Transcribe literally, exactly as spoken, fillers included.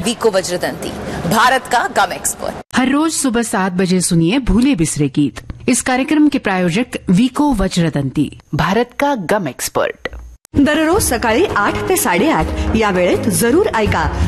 वीको वज्रदंती, भारत का गम एक्सपर्ट। हर रोज सुबह सात बजे सुनिए भूले बिसरे गीत। इस कार्यक्रम के प्रायोजक वीको वज्रदंती, भारत का गम एक्सपर्ट। दररोज सकाळी आठ ते साडेआठ या वेळेत जरूर ऐका